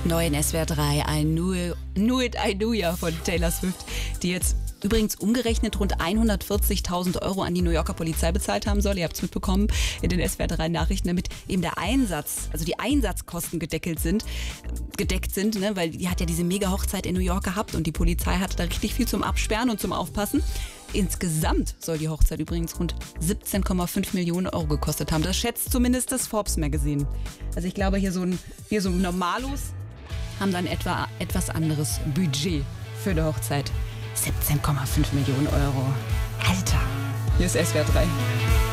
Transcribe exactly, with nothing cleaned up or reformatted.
Neu in S W R drei, I Knew It, Knew It, I Knew Ya von Taylor Swift, die jetzt übrigens umgerechnet rund hundertvierzigtausend Euro an die New Yorker Polizei bezahlt haben soll. Ihr habt es mitbekommen in den S W R drei Nachrichten, damit eben der Einsatz, also die Einsatzkosten gedeckelt sind, gedeckt sind, ne? Weil die hat ja diese Mega-Hochzeit in New York gehabt und die Polizei hatte da richtig viel zum Absperren und zum Aufpassen. Insgesamt soll die Hochzeit übrigens rund siebzehn Komma fünf Millionen Euro gekostet haben. Das schätzt zumindest das Forbes Magazine. Also ich glaube, hier so ein, hier so Normalos haben dann etwa etwas anderes Budget für eine Hochzeit. siebzehn Komma fünf Millionen Euro. Alter. Hier ist S W R drei.